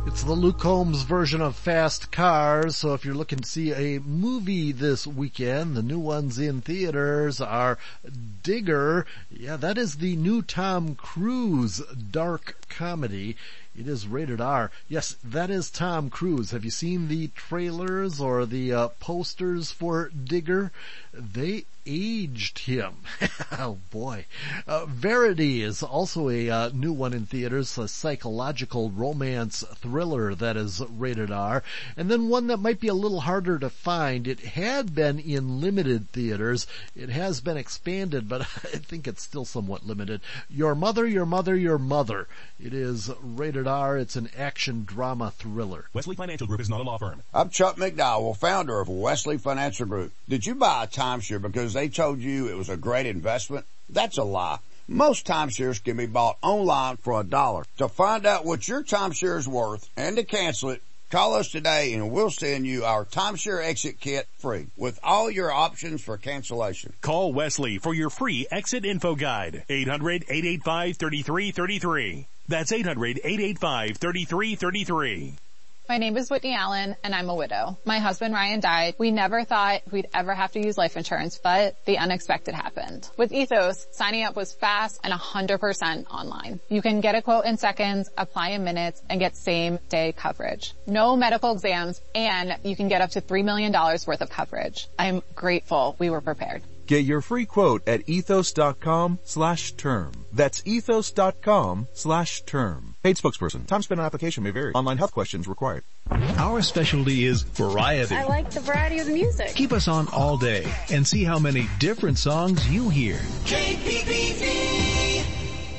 It's the Luke Combs version of Fast Cars, so if you're looking to see a movie this weekend, the new ones in theaters are Digger. Yeah, that is the new Tom Cruise dark comedy. It is rated R. Yes, that is Tom Cruise. Have you seen the trailers or the posters for Digger? They aged him. Oh boy. Verity is also a new one in theaters, a psychological romance thriller that is rated R. And then one that might be a little harder to find. It had been in limited theaters. It has been expanded, but I think it's still somewhat limited. Your Mother, Your Mother, Your Mother. It is rated R. It's an action drama thriller. Wesley Financial Group is not a law firm. I'm Chuck McDowell, founder of Wesley Financial Group. Did you buy a timeshare because they told you it was a great investment? That's a lie. Most timeshares can be bought online for $1. To find out what your timeshare is worth and to cancel it, call us today and we'll send you our timeshare exit kit free with all your options for cancellation. Call Wesley for your free exit info guide. 800-885-3333. That's 800-885-3333. My name is Whitney Allen, and I'm a widow. My husband, Ryan, died. We never thought we'd ever have to use life insurance, but the unexpected happened. With Ethos, signing up was fast and 100% online. You can get a quote in seconds, apply in minutes, and get same-day coverage. No medical exams, and you can get up to $3 million worth of coverage. I'm grateful we were prepared. Get your free quote at ethos.com/term. That's ethos.com/term. Paid spokesperson. Time spent on application may vary. Online health questions required. Our specialty is variety. I like the variety of the music. Keep us on all day and see how many different songs you hear. KPPV.